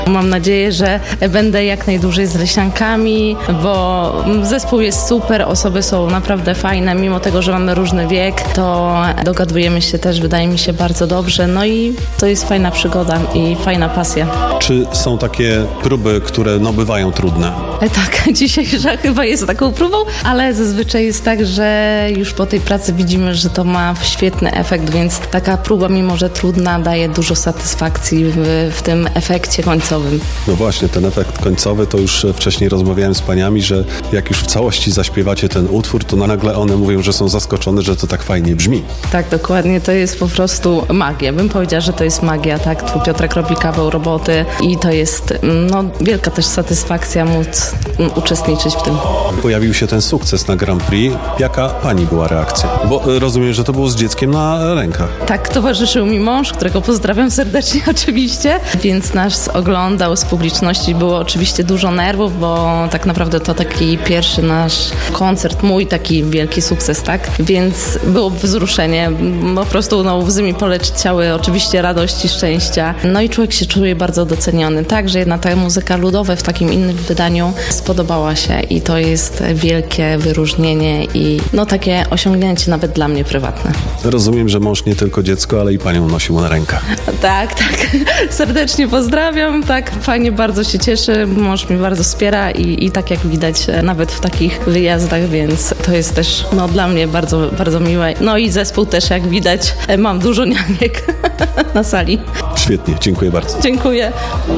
Mam nadzieję, że będę jak najdłużej z Leśniankami, bo zespół jest super, osoby są naprawdę fajne, mimo tego, że mamy różny wiek, to dogadujemy się też, wydaje mi się, bardzo dobrze, no i to jest fajna przygoda i fajna pasja. Czy są takie próby, które bywają trudne? Tak, dzisiejsza chyba jest taką próbą, ale zazwyczaj jest tak, że już po tej pracy widzimy, że to ma świetny efekt, więc taka próba, mimo że trudna, daje dużo satysfakcji w tym efekcie końcowym. No właśnie, ten efekt końcowy, to już wcześniej rozmawiałem z paniami, że jak już w całości zaśpiewacie ten utwór, to nagle one mówią, że są zaskoczone, że to tak fajnie brzmi. Tak, dokładnie, to jest po prostu magia. Bym powiedziała, że to jest magia, tak? Tu Piotrek robi kawał roboty i to jest wielka też satysfakcja móc uczestniczyć w tym. Pojawił się ten sukces na Grand Prix. Jaka pani była reakcja? Bo rozumiem, że to było z dzieckiem na rękach. Tak, towarzyszył mi mąż, którego pozdrawiam serdecznie oczywiście, więc nas oglądał z publiczności. Było oczywiście dużo nerwów, bo tak naprawdę to taki pierwszy nasz koncert, mój taki wielki sukces, tak? Więc było wzruszenie, po prostu łzy mi poleciały, oczywiście radości, szczęścia. No i człowiek się czuje bardzo doceniony, tak? Że jedna ta muzyka ludowa w takim innym wydaniu spodobała się i to jest wielkie wyróżnienie i takie osiągnięcie nawet dla mnie prywatne. Rozumiem, że mąż nie tylko dziecko, ale i panią nosił na rękach. Tak. Serdecznie pozdrawiam, tak, fajnie, bardzo się cieszę, mąż mnie bardzo wspiera i tak jak widać nawet w takich wyjazdach, więc to jest też dla mnie bardzo, bardzo miłe. No i zespół też, jak widać, mam dużo nianiek na sali. Świetnie, dziękuję bardzo. Dziękuję.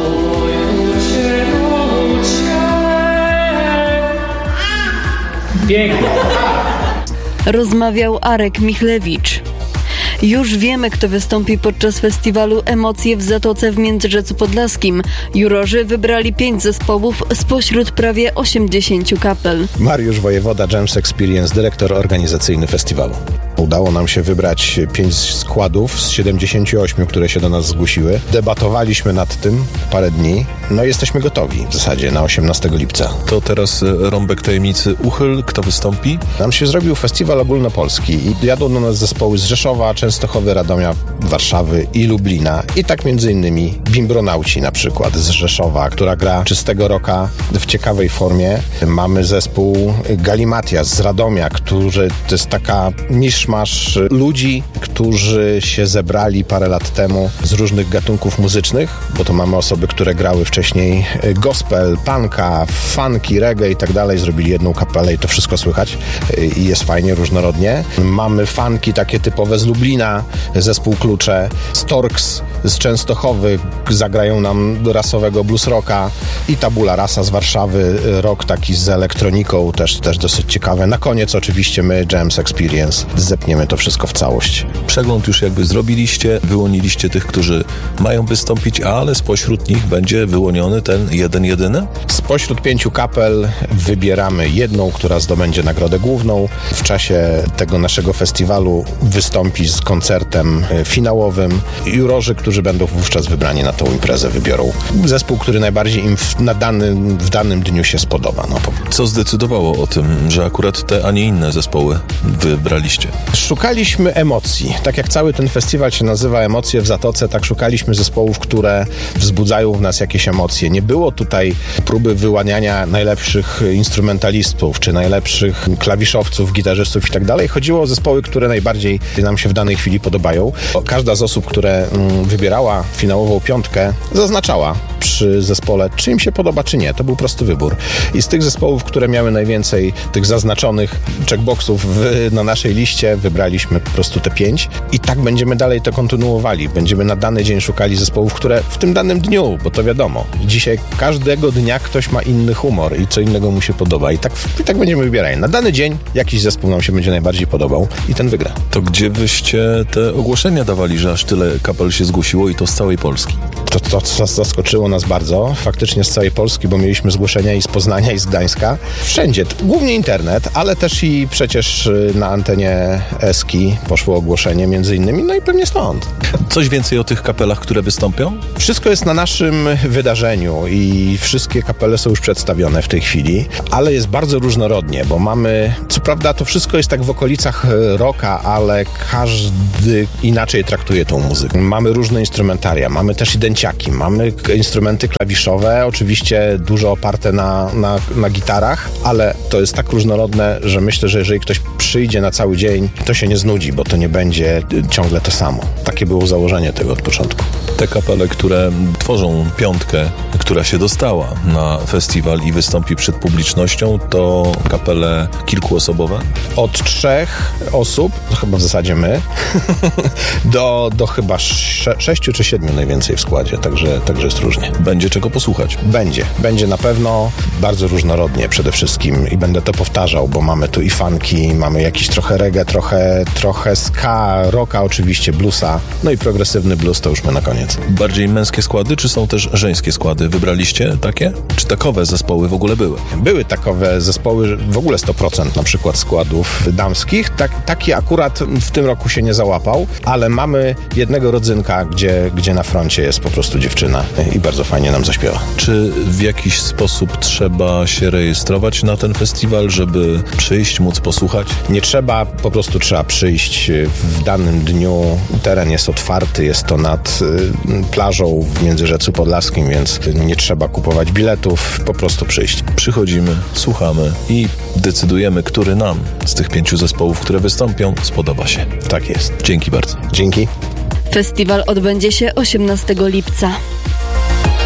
Pięknie. Rozmawiał Arek Michlewicz. Już wiemy, kto wystąpi podczas festiwalu Emocje w Zatoce w Międzyrzecu Podlaskim. Jurorzy wybrali 5 zespołów spośród prawie 80 kapel. Mariusz Wojewoda, James Experience, dyrektor organizacyjny festiwalu. Udało nam się wybrać 5 składów z 78, które się do nas zgłosiły. Debatowaliśmy nad tym parę dni. Jesteśmy gotowi w zasadzie na 18 lipca. To teraz rąbek tajemnicy. Uchyl, kto wystąpi? Nam się zrobił festiwal ogólnopolski i jadą do nas zespoły z Rzeszowa, Częstochowy, Radomia, Warszawy i Lublina. I tak między innymi Bimbronauci na przykład z Rzeszowa, która gra czystego rocka w ciekawej formie. Mamy zespół Galimatias z Radomia, który to jest taka miszmasz ludzi, którzy się zebrali parę lat temu z różnych gatunków muzycznych, bo to mamy osoby, które grały wcześniej gospel, punka, funky, reggae i tak dalej. Zrobili jedną kapelę i to wszystko słychać i jest fajnie, różnorodnie. Mamy funky takie typowe z Lublina, zespół Klucze, Storks z Częstochowy zagrają nam rasowego blues rocka i Tabula Rasa z Warszawy, rock taki z elektroniką, też dosyć ciekawe. Na koniec oczywiście my, James Experience, zepniemy to wszystko w całość. Przegląd już jakby zrobiliście, wyłoniliście tych, którzy mają wystąpić, ale spośród nich będzie wyłoniony ten jedyny? Spośród 5 kapel wybieramy jedną, która zdobędzie nagrodę główną. W czasie tego naszego festiwalu wystąpi z koncertem finałowym. Jurorzy, którzy będą wówczas wybrani na tą imprezę, wybiorą zespół, który najbardziej im w danym dniu się spodoba. Co zdecydowało o tym, że akurat te, a nie inne zespoły wybraliście? Szukaliśmy emocji. Tak jak cały ten festiwal się nazywa Emocje w Zatoce, tak szukaliśmy zespołów, które wzbudzają w nas jakieś emocje. Nie było tutaj próby wyłaniania najlepszych instrumentalistów, czy najlepszych klawiszowców, gitarzystów i tak dalej. Chodziło o zespoły, które najbardziej nam się w danej chwili podobają. Każda z osób, które wybierała finałową 5, zaznaczała przy zespole, czy im się podoba, czy nie. To był prosty wybór. I z tych zespołów, które miały najwięcej tych zaznaczonych checkboxów na naszej liście, wybraliśmy po prostu te 5 i tak będziemy dalej to kontynuowali. Będziemy na dany dzień szukali zespołów, które w tym danym dniu, bo to wiadomo, dzisiaj każdego dnia ktoś ma inny humor i co innego mu się podoba i tak będziemy wybierali. Na dany dzień jakiś zespół nam się będzie najbardziej podobał i ten wygra. To gdzie wyście te ogłoszenia dawali, że aż tyle kapel się zgłosiło i to z całej Polski? To zaskoczyło nas bardzo, faktycznie z całej Polski, bo mieliśmy zgłoszenia i z Poznania, i z Gdańska. Wszędzie, głównie internet, ale też i przecież na antenie Eski poszło ogłoszenie między innymi, no i pewnie stąd. Coś więcej o tych kapelach, które wystąpią? Wszystko jest na naszym wydarzeniu i wszystkie kapele są już przedstawione w tej chwili, ale jest bardzo różnorodnie, bo mamy, co prawda to wszystko jest tak w okolicach rocka, ale każdy inaczej traktuje tą muzykę. Mamy różne instrumentaria, mamy też i dęciaki, dzieciaki. Mamy instrumenty klawiszowe, oczywiście dużo oparte na gitarach, ale to jest tak różnorodne, że myślę, że jeżeli ktoś przyjdzie na cały dzień, to się nie znudzi, bo to nie będzie ciągle to samo. Takie było założenie tego od początku. Te kapele, które tworzą piątkę, która się dostała na festiwal i wystąpi przed publicznością, to kapele kilkuosobowe? Od 3 osób, to chyba w zasadzie my, do chyba 6 czy 7 najwięcej w składzie, także jest różnie. Będzie czego posłuchać. Będzie na pewno bardzo różnorodnie przede wszystkim i będę to powtarzał, bo mamy tu i funki, mamy jakiś trochę reggae, trochę ska, rocka oczywiście, bluesa, no i progresywny blues to już my na koniec. Bardziej męskie składy, czy są też żeńskie składy? Wybraliście takie? Czy takowe zespoły w ogóle były? Były takowe zespoły, w ogóle 100% na przykład składów damskich. Taki akurat w tym roku się nie załapał, ale mamy jednego rodzynka, gdzie na froncie jest po prostu dziewczyna i bardzo fajnie nam zaśpiewa. Czy w jakiś sposób trzeba się rejestrować na ten festiwal, żeby przyjść, móc posłuchać? Nie trzeba, po prostu trzeba przyjść w danym dniu. Teren jest otwarty, jest to nad plażą w Międzyrzecu Podlaskim, więc nie trzeba kupować biletów, po prostu przyjść. Przychodzimy, słuchamy i decydujemy, który nam z tych 5 zespołów, które wystąpią, spodoba się. Tak jest. Dzięki bardzo. Dzięki. Festiwal odbędzie się 18 lipca.